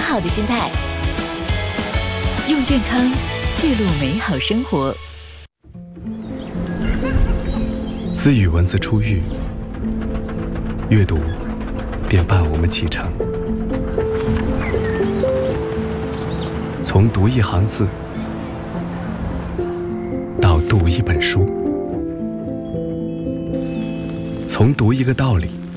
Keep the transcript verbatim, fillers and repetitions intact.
好的心态，用健康记录美好生活。 自与文字初遇，阅读便伴我们启程。从读一行字到读一本书，从读一个道理